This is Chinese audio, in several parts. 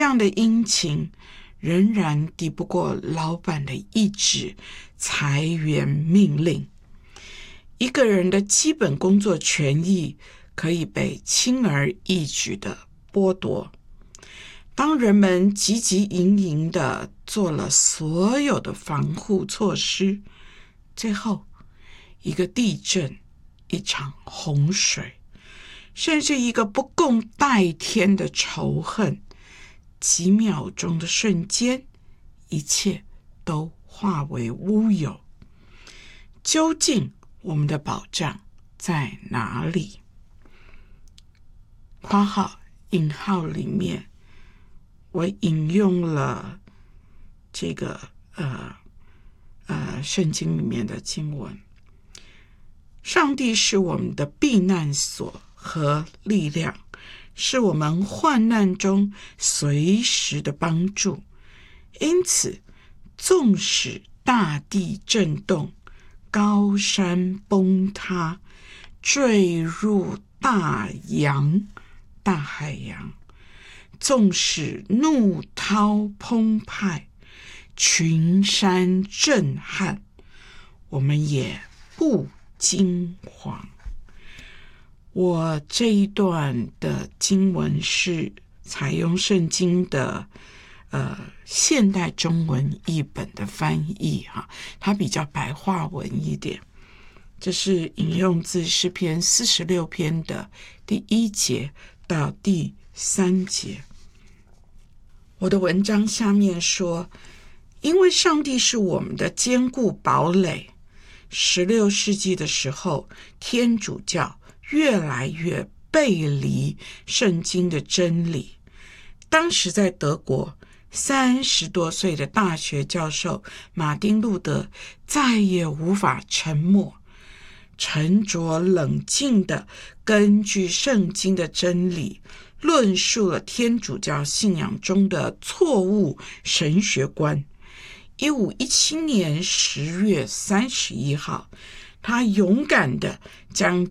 这样的殷勤仍然抵不过老板的一纸裁员命令。一个人的基本工作权益可以被轻而易举地剥夺。当人们汲汲营营地做了所有的防护措施，最后一个地震，一场洪水，甚至一个不共戴天的仇恨，几秒钟的瞬间，一切都化为乌有。究竟我们的保障在哪里？括号引号里面，我引用了这个圣经里面的经文：上帝是我们的避难所和力量，是我们患难中随时的帮助。因此，纵使大地震动，高山崩塌，坠入大海洋，纵使怒涛澎湃，群山震撼，我们也不惊慌。我这一段的经文是采用圣经的现代中文译本的翻译它比较白话文一点。这是引用自诗篇46篇的第1节到第3节。我的文章下面说，因为上帝是我们的坚固堡垒，16世纪的时候，天主教越来越背离圣经的真理。当时在德国，30多岁的大学教授马丁·路德再也无法沉默，沉着冷静地根据圣经的真理论述了天主教信仰中的错误神学观。1517年10月31号，他勇敢地将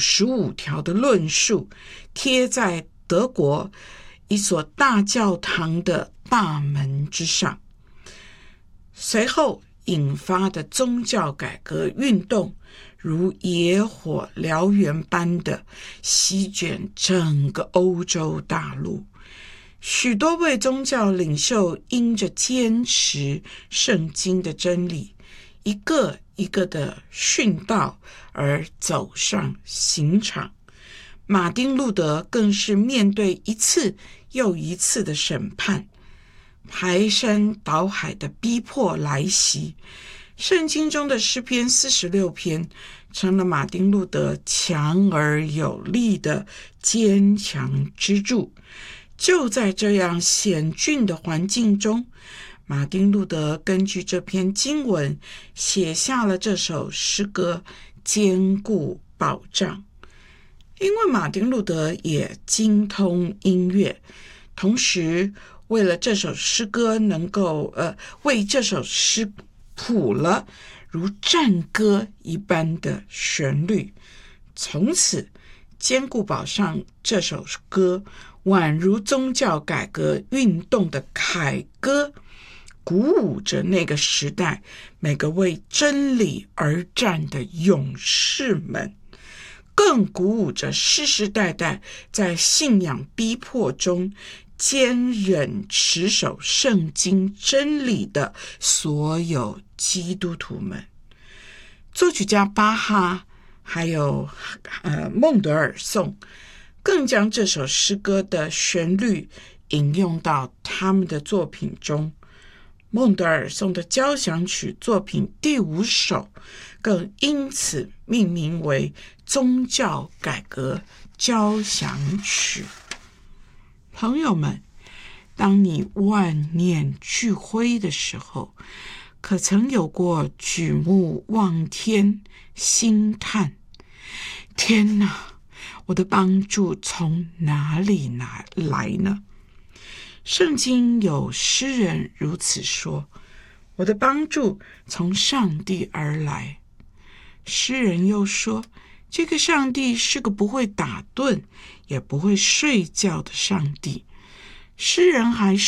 95条的论述贴在德国一所大教堂的大门之上。随后引发的宗教改革运动如野火燎原般的席卷整个欧洲大陆，许多位宗教领袖因着坚持圣经的真理，一个一个的殉道而走上刑场。马丁·路德更是面对一次又一次的审判，排山倒海的逼迫来袭。圣经中的诗篇46篇成了马丁·路德强而有力的坚强支柱。就在这样险峻的环境中，马丁·路德根据这篇经文写下了这首诗歌《坚固保障》。因为马丁·路德也精通音乐，同时为了这首诗歌能够为这首诗谱了如战歌一般的旋律。从此，坚固保障这首歌宛如宗教改革运动的凯歌，鼓舞着那个时代每个为真理而战的勇士们，更鼓舞着世世代代在信仰逼迫中坚忍持守圣经真理的所有基督徒们。作曲家巴哈还有孟德尔颂更将这首诗歌的旋律引用到他们的作品中。孟德尔颂的交响曲作品第5首更因此命名为宗教改革交响曲。朋友们，当你万念俱灰的时候，可曾有过举目望天心叹，天哪，我的帮助从哪里来呢？圣经有诗人如此说，我的帮助从上帝而来。诗人又说，这个上帝是个不会打盹也不会睡觉的上帝。诗人还